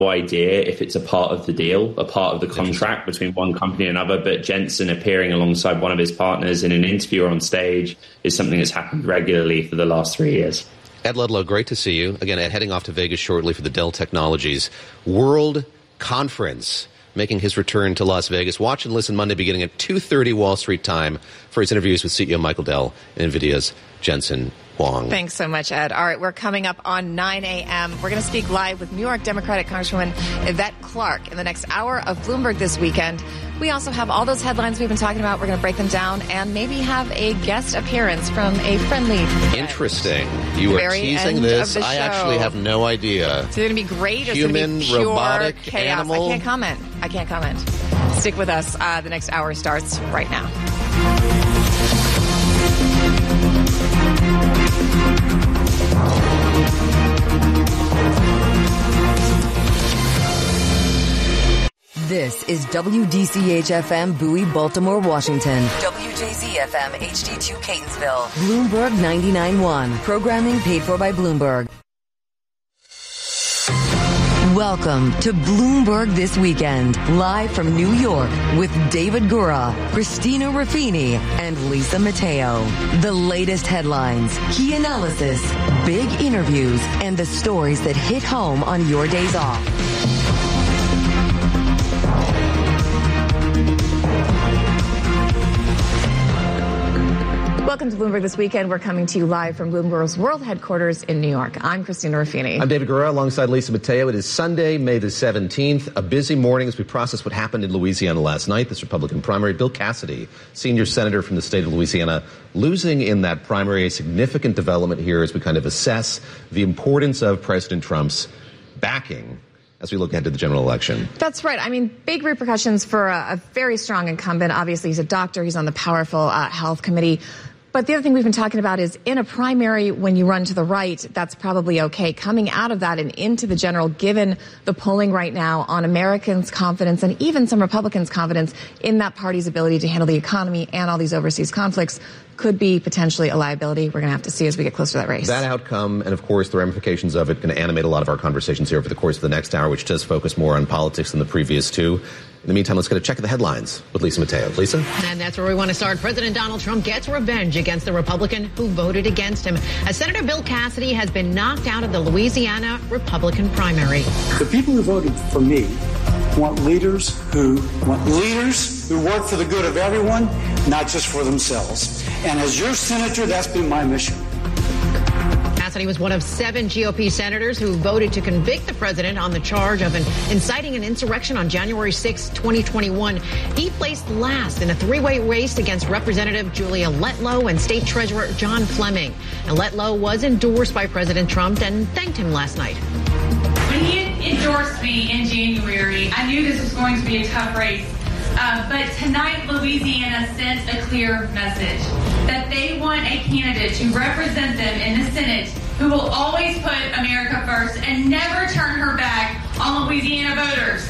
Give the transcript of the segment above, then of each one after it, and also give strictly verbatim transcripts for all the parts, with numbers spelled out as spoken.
idea if it's a part of the deal, a part of the contract between one company and another, but Jensen appearing alongside one of his partners in an interview or on stage is something that's happened regularly for the last three years. Ed Ludlow, great to see you. Again, Ed, heading off to Vegas shortly for the Dell Technologies World Conference, making his return to Las Vegas. Watch and listen Monday beginning at two thirty Wall Street time for his interviews with C E O Michael Dell and NVIDIA's Jensen Huang. Thanks so much, Ed. All right, we're coming up on nine a.m. We're going to speak live with New York Democratic Congresswoman Yvette Clarke in the next hour of Bloomberg This Weekend. We also have all those headlines we've been talking about. We're going to break them down and maybe have a guest appearance from a friendly friend. Interesting. You are teasing this. I actually have no idea. It's going to be great. It's Human, going to be pure robotic, chaos. animal. I can't comment. I can't comment. Stick with us. Uh, the next hour starts right now. This is W D C H F M Bowie, Baltimore, Washington. W J Z F M H D two Catonsville. Bloomberg ninety-nine point one. Programming paid for by Bloomberg. Welcome to Bloomberg This Weekend, live from New York with David Gura, Christina Ruffini, and Lisa Mateo. The latest headlines, key analysis, big interviews, and the stories that hit home on your days off. Welcome to Bloomberg This Weekend. We're coming to you live from Bloomberg's world headquarters in New York. I'm Christina Ruffini. I'm David Gura alongside Lisa Mateo. It is Sunday, May the seventeenth. A busy morning as we process what happened in Louisiana last night, this Republican primary. Bill Cassidy, senior senator from the state of Louisiana, losing in that primary. A significant development here as we kind of assess the importance of President Trump's backing as we look ahead to the general election. That's right. I mean, big repercussions for a, a very strong incumbent. Obviously, he's a doctor. He's on the powerful uh, health committee. But the other thing we've been talking about is in a primary, when you run to the right, that's probably okay. Coming out of that and into the general, given the polling right now on Americans' confidence and even some Republicans' confidence in that party's ability to handle the economy and all these overseas conflicts, could be potentially a liability. We're going to have to see as we get closer to that race. That outcome and, of course, the ramifications of it going to animate a lot of our conversations here over the course of the next hour, which does focus more on politics than the previous two. In the meantime, let's get a check of the headlines with Lisa Mateo. Lisa? And that's where we want to start. President Donald Trump gets revenge against the Republican who voted against him, as Senator Bill Cassidy has been knocked out of the Louisiana Republican primary. The people who voted for me want leaders who want leaders who work for the good of everyone, not just for themselves. And as your senator, that's been my mission. Cassidy was one of seven G O P senators who voted to convict the president on the charge of an inciting an insurrection on January sixth, twenty twenty-one. He placed last in a three-way race against Representative Julia Letlow and State Treasurer John Fleming. Now, Letlow was endorsed by President Trump and thanked him last night. When he endorsed me in January, I knew this was going to be a tough race. Uh, but tonight, Louisiana sent a clear message that they want a candidate to represent them in the Senate who will always put America first and never turn her back on Louisiana voters.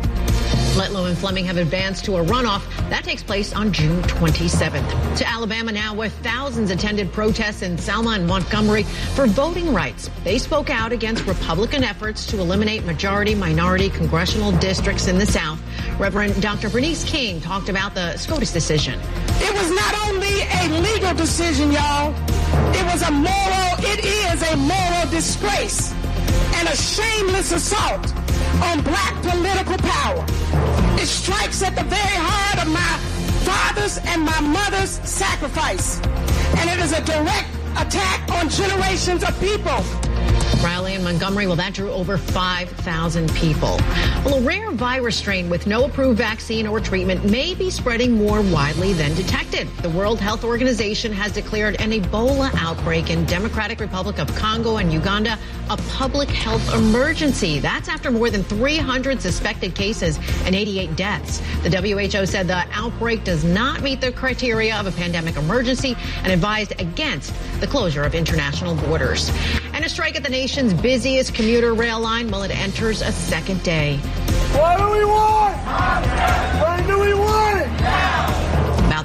Letlow and Fleming have advanced to a runoff that takes place on June twenty-seventh. To Alabama now, where thousands attended protests in Selma and Montgomery for voting rights. They spoke out against Republican efforts to eliminate majority-minority congressional districts in the South. Reverend Doctor Bernice King talked about the SCOTUS decision. It was not only a legal decision, y'all. It was a moral, it is a moral disgrace and a shameless assault on black political power. It strikes at the very heart of my father's and my mother's sacrifice. And it is a direct attack on generations of people. Rally in Montgomery, well, that drew over five thousand people. Well, a rare virus strain with no approved vaccine or treatment may be spreading more widely than detected. The World Health Organization has declared an Ebola outbreak in Democratic Republic of Congo and Uganda a public health emergency. That's after more than three hundred suspected cases and eighty-eight deaths. The W H O said the outbreak does not meet the criteria of a pandemic emergency and advised against the closure of international borders. And a strike at the nation's busiest commuter rail line, well, it enters a second day. What do we want? When do we want it? About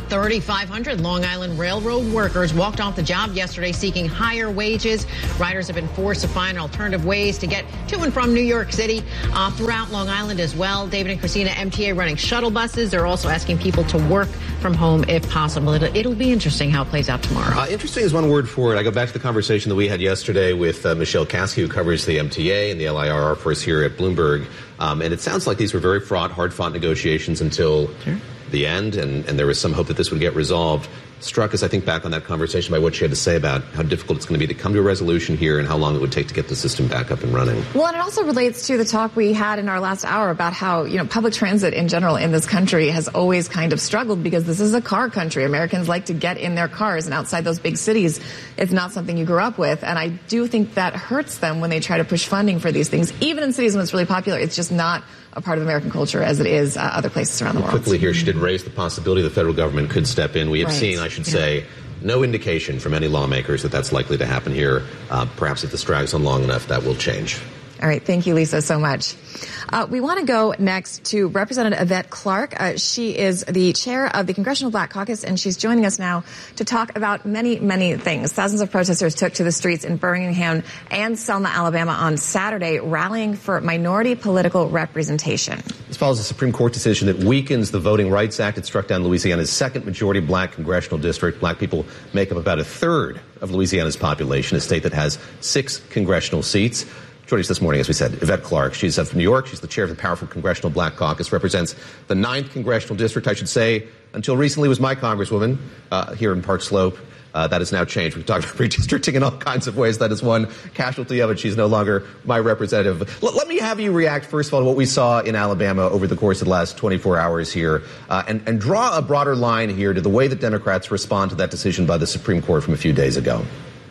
thirty-five hundred Long Island Railroad workers walked off the job yesterday seeking higher wages. Riders have been forced to find alternative ways to get to and from New York City, uh, throughout Long Island as well. David and Christina, M T A running shuttle buses. They're also asking people to work from home if possible. It'll, it'll be interesting how it plays out tomorrow. Uh, interesting is one word for it. I go back to the conversation that we had yesterday with uh, Michelle Caskey, who covers the M T A and the L I R R for us here at Bloomberg. Um, and it sounds like these were very fraught, hard-fought negotiations until sure. the end, and, and there was some hope that this would get resolved. Struck us, I think, back on that conversation by what she had to say about how difficult it's going to be to come to a resolution here and how long it would take to get the system back up and running. Well, and it also relates to the talk we had in our last hour about how, you know, public transit in general in this country has always kind of struggled because this is a car country. Americans like to get in their cars, and outside those big cities, it's not something you grew up with. And I do think that hurts them when they try to push funding for these things. Even in cities when it's really popular, it's just not a part of American culture as it is uh, other places around the world. Quickly here, she did raise the possibility the federal government could step in. We have right. seen, I should yeah. say, no indication from any lawmakers that that's likely to happen here. Uh, perhaps if this drags on long enough, that will change. All right. Thank you, Lisa, so much. Uh, we want to go next to Representative Yvette Clarke. Uh, she is the chair of the Congressional Black Caucus, and she's joining us now to talk about many, many things. Thousands of protesters took to the streets in Birmingham and Selma, Alabama on Saturday, rallying for minority political representation. This follows a Supreme Court decision that weakens the Voting Rights Act. It struck down Louisiana's second majority black congressional district. Black people make up about a third of Louisiana's population, a state that has six congressional seats. Joining us this morning, as we said, Yvette Clarke. She's from New York. She's the chair of the powerful Congressional Black Caucus, represents the ninth congressional district. I should say, until recently was my congresswoman uh, here in Park Slope. Uh, that has now changed. We've talked about redistricting in all kinds of ways. That is one casualty of it. She's no longer my representative. L- let me have you react, first of all, to what we saw in Alabama over the course of the last twenty-four hours here, uh, and, and draw a broader line here to the way that Democrats respond to that decision by the Supreme Court from a few days ago.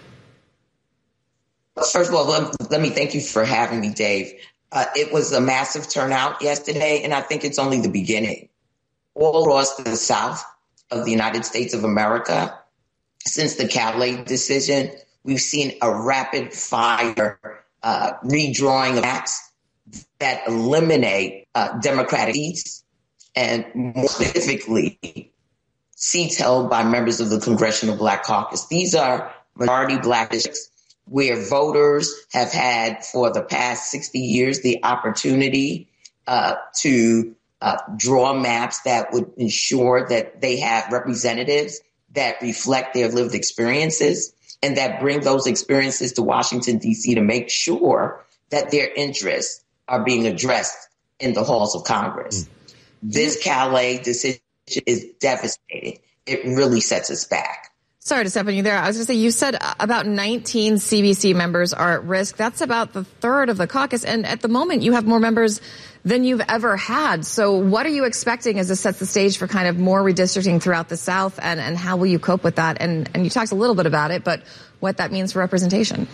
First of all, let, let me thank you for having me, Dave. Uh, it was a massive turnout yesterday, and I think it's only the beginning. All across the South of the United States of America, since the Calais decision, we've seen a rapid fire uh, redrawing of maps that eliminate uh, Democratic seats, and more specifically, seats held by members of the Congressional Black Caucus. These are majority black districts where voters have had for the past sixty years the opportunity uh, to uh, draw maps that would ensure that they have representatives that reflect their lived experiences and that bring those experiences to Washington, D C to make sure that their interests are being addressed in the halls of Congress. Mm. This Calais decision is devastating. It really sets us back. Sorry to step on you there. I was going to say, you said about nineteen C B C members are at risk. That's about the third of the caucus. And at the moment, you have more members than you've ever had. So what are you expecting as this sets the stage for kind of more redistricting throughout the South? And, and how will you cope with that? And, and you talked a little bit about it, but what that means for representation.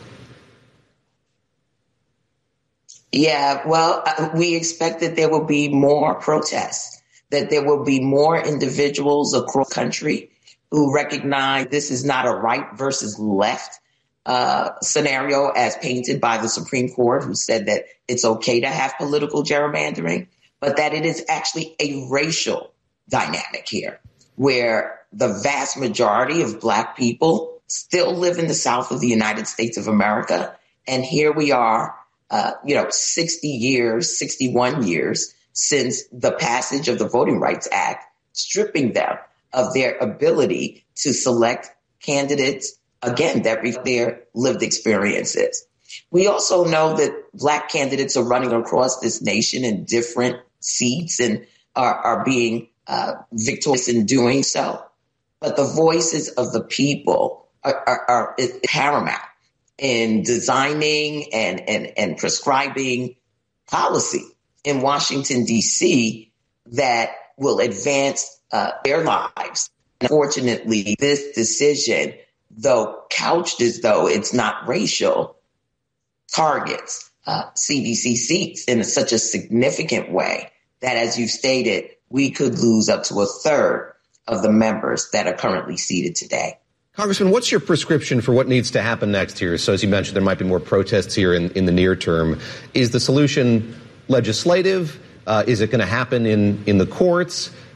Yeah, well, we expect that there will be more protests, that there will be more individuals across the country who recognize this is not a right versus left uh, scenario as painted by the Supreme Court, who said that it's okay to have political gerrymandering, but that it is actually a racial dynamic here, where the vast majority of black people still live in the South of the United States of America. And here we are, uh, you know, sixty years, sixty-one years since the passage of the Voting Rights Act, stripping them of their ability to select candidates, again, that reflect their lived experiences. We also know that black candidates are running across this nation in different seats and are, are being uh, victorious in doing so. But the voices of the people are, are, are paramount in designing and, and, and prescribing policy in Washington, D C that will advance Uh, their lives. Unfortunately, this decision, though couched as though it's not racial, targets uh, C B C seats in such a significant way that, as you've stated, we could lose up to a third of the members that are currently seated today. Congressman, what's your prescription for what needs to happen next here? So, as you mentioned, there might be more protests here in, in the near term. Is the solution legislative? Uh, is it going to happen in, in the courts?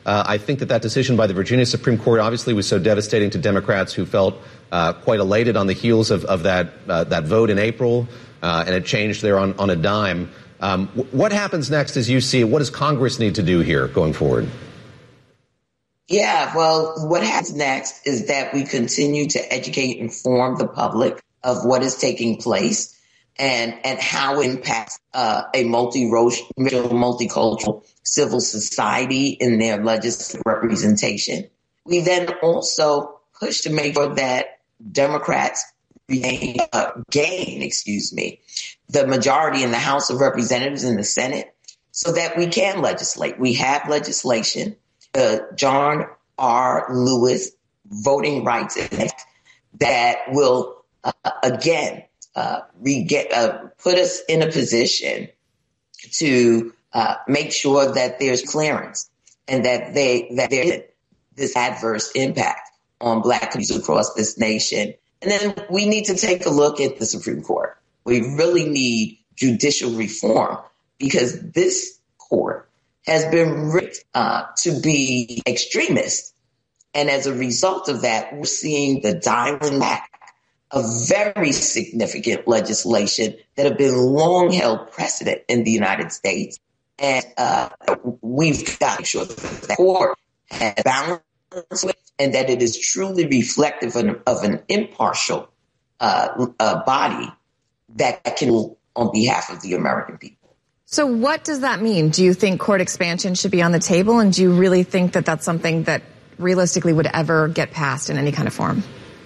Uh, I think that that decision by the Virginia Supreme Court obviously was so devastating to Democrats who felt uh, quite elated on the heels of, of that uh, that vote in April, uh, and it changed there on, on a dime. Um, w- what happens next as you see it? What does Congress need to do here going forward? Yeah, well, what happens next is that we continue to educate and inform the public of what is taking place and and how it impacts uh, a multiracial, multicultural civil society in their legislative representation. We then also push to make sure that Democrats gain, uh, gain, excuse me, the majority in the House of Representatives and the Senate so that we can legislate. We have legislation, the John R. Lewis Voting Rights Act, that will, uh, again, uh, re- get, uh, put us in a position to Uh, make sure that there's clearance and that they that there is this adverse impact on Black communities across this nation. And then we need to take a look at the Supreme Court. We really need judicial reform because this court has been rigged uh, to be extremist. And as a result of that, we're seeing the dialing back of very significant legislation that have been long held precedent in the United States. And uh, we've got to make sure that the court has balance with and that it is truly reflective of an, of an impartial uh, uh, body that can rule on behalf of the American people. So what does that mean? Do you think court expansion should be on the table? And do you really think that that's something that realistically would ever get passed in any kind of form?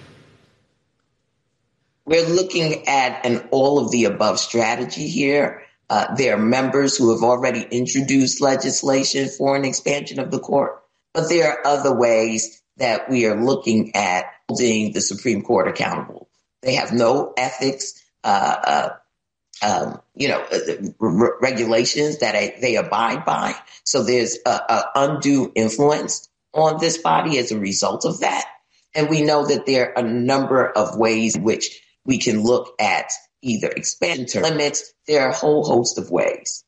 We're looking at an all of the above strategy here. Uh, there are members who have already introduced legislation for an expansion of the court, but there are other ways that we are looking at holding the Supreme Court accountable. They have no ethics, uh, uh, um, you know, r- regulations that I, they abide by. So there's a, a undue influence on this body as a result of that. And we know that there are a number of ways in which we can look at either expansion term limits. There are a whole host of ways.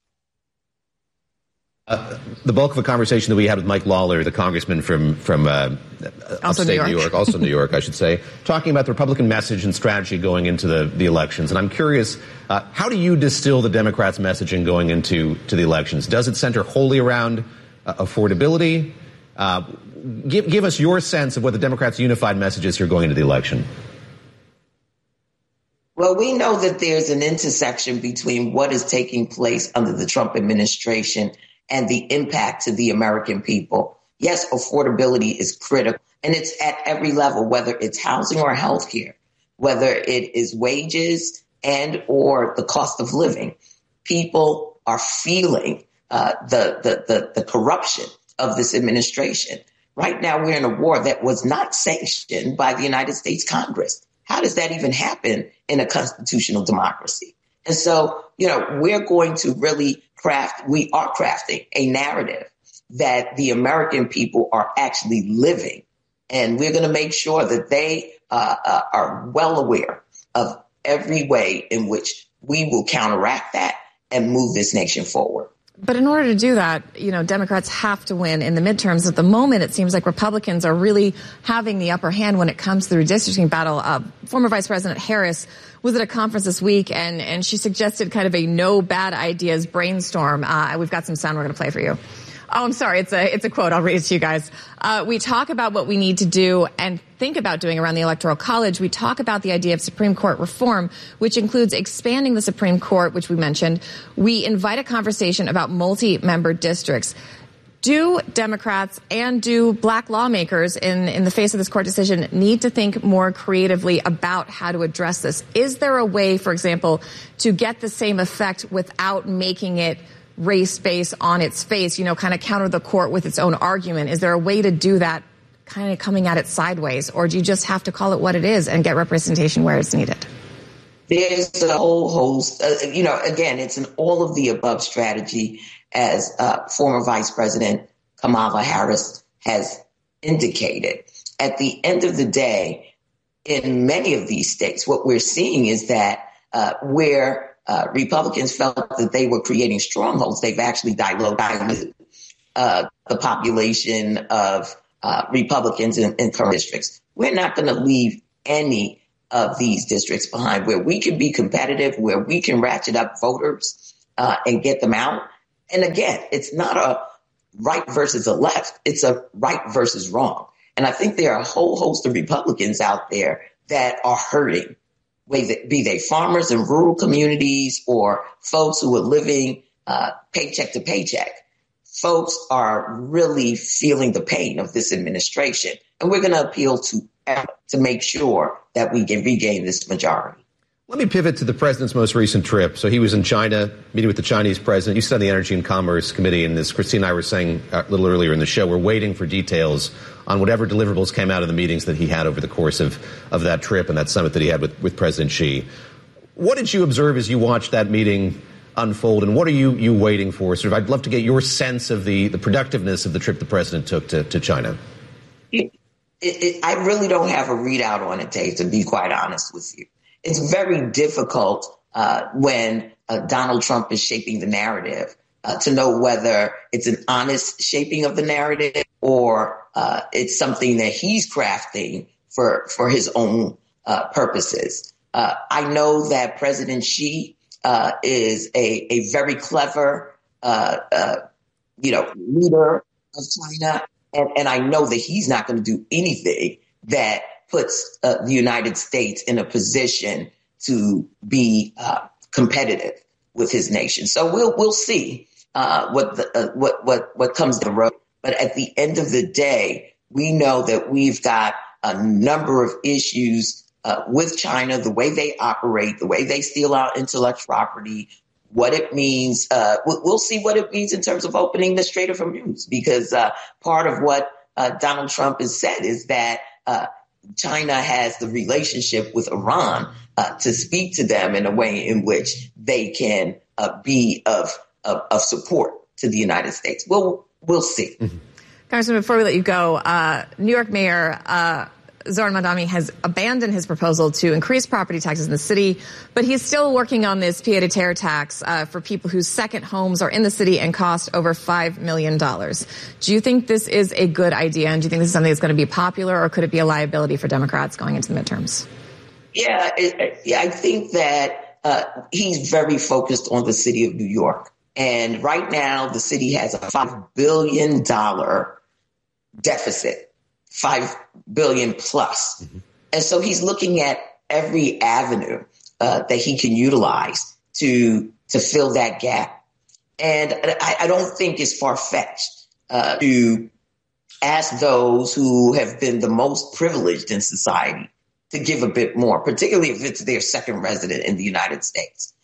Uh, the bulk of a conversation that we had with Mike Lawler, the congressman from from uh, upstate New York. New York, also New York, I should say, talking about the Republican message and strategy going into the, the elections. And I'm curious, uh, how do you distill the Democrats' messaging going into to the elections? Does it center wholly around uh, affordability? Uh, give give us your sense of what the Democrats' unified message is here going into the election. Well, we know that there's an intersection between what is taking place under the Trump administration and the impact to the American people. Yes, affordability is critical, and it's at every level, whether it's housing or healthcare, whether it is wages and or the cost of living. People are feeling uh, the, the, the, the corruption of this administration. Right now, we're in a war that was not sanctioned by the United States Congress. How does that even happen in a constitutional democracy? And so, you know, we're going to really craft, we are crafting a narrative that the American people are actually living. And we're going to make sure that they uh, uh, are well aware of every way in which we will counteract that and move this nation forward. But in order to do that, you know, Democrats have to win in the midterms. At the moment, it seems like Republicans are really having the upper hand when it comes to the redistricting battle. Uh, former Vice President Harris was at a conference this week, and, and she suggested kind of a no bad ideas brainstorm. Uh, we've got some sound we're going to play for you. Oh, I'm sorry. It's a, it's a quote. I'll read it to you guys. Uh, we talk about what we need to do and think about doing around the Electoral College. We talk about the idea of Supreme Court reform, which includes expanding the Supreme Court, which we mentioned. We invite a conversation about multi-member districts. Do Democrats and do black lawmakers in, in the face of this court decision need to think more creatively about how to address this? Is there a way, for example, to get the same effect without making it race-based on its face, you know, kind of counter the court with its own argument? Is there a way to do that kind of coming at it sideways, or do you just have to call it what it is and get representation where it's needed? There's a whole host, uh, you know, again, it's an all of the above strategy, as uh, former Vice President Kamala Harris has indicated. At the end of the day, in many of these states, what we're seeing is that uh, where Uh, Republicans felt that they were creating strongholds, they've actually diluted. uh, the population of uh, Republicans in, in current districts. We're not going to leave any of these districts behind where we can be competitive, where we can ratchet up voters uh, and get them out. And again, it's not a right versus a left. It's a right versus wrong. And I think there are a whole host of Republicans out there that are hurting, be they farmers in rural communities or folks who are living uh, paycheck to paycheck. Folks are really feeling the pain of this administration. And we're going to appeal to to make sure that we can regain this majority. Let me pivot to the president's most recent trip. So he was in China, meeting with the Chinese president. You sit on the Energy and Commerce Committee, and as Christine and I were saying a little earlier in the show, we're waiting for details on whatever deliverables came out of the meetings that he had over the course of, of that trip and that summit that he had with, with President Xi. What did you observe as you watched that meeting unfold, and what are you, you waiting for? Sort of, I'd love to get your sense of the, the productiveness of the trip the president took to, to China. It, it, I really don't have a readout on it, Dave, to be quite honest with you. It's very difficult uh, when uh, Donald Trump is shaping the narrative uh, to know whether it's an honest shaping of the narrative or uh, it's something that he's crafting for, for his own uh, purposes. Uh, I know that President Xi uh, is a, a very clever, uh, uh, you know, leader of China. And, and I know that he's not going to do anything that puts uh, the United States in a position to be uh, competitive with his nation. So we'll we'll see uh, what the, uh, what what what comes down the road. But at the end of the day, we know that we've got a number of issues uh, with China, the way they operate, the way they steal our intellectual property, what it means. Uh, we'll see what it means in terms of opening the Strait of Hormuz, because uh, part of what uh, Donald Trump has said is that uh, China has the relationship with Iran uh, to speak to them in a way in which they can uh, be of, of of support to the United States. We'll, we'll see. Mm-hmm. Congressman, before we let you go, uh, New York Mayor uh, Zohran Mamdani has abandoned his proposal to increase property taxes in the city, but he's still working on this pied-à-terre tax uh, for people whose second homes are in the city and cost over five million dollars. Do you think this is a good idea, and do you think this is something that's going to be popular, or could it be a liability for Democrats going into the midterms? Yeah, it, yeah, I think that uh, he's very focused on the city of New York. And right now, the city has a five billion dollars deficit. Five billion plus. Mm-hmm. And so he's looking at every avenue uh, that he can utilize to to fill that gap. And I, I don't think it's far-fetched uh, to ask those who have been the most privileged in society to give a bit more, particularly if it's their second resident in the United States.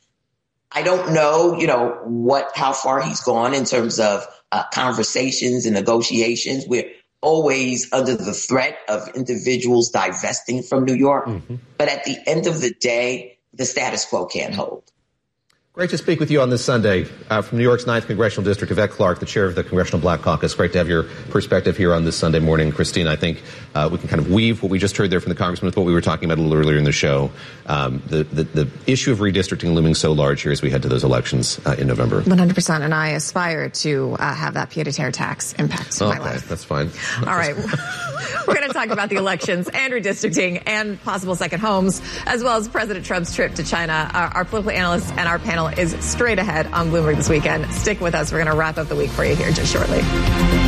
I don't know, you know, what how far he's gone in terms of uh, conversations and negotiations. We're always under the threat of individuals divesting from New York. Mm-hmm. But at the end of the day, the status quo can't hold. Great to speak with you on this Sunday. Uh, from New York's ninth Congressional District, Yvette Clarke, the chair of the Congressional Black Caucus. Great to have your perspective here on this Sunday morning. Christine, I think uh, we can kind of weave what we just heard there from the congressman with what we were talking about a little earlier in the show. Um, the, the, the issue of redistricting looming so large here as we head to those elections uh, in November. one hundred percent. And I aspire to uh, have that pied-à-terre tax impact okay, my life. That's fine. All right. We're going to talk about the elections and redistricting and possible second homes, as well as President Trump's trip to China. Our, our political analyst and our panel is straight ahead on Bloomberg This Weekend. Stick with us. We're going to wrap up the week for you here just shortly.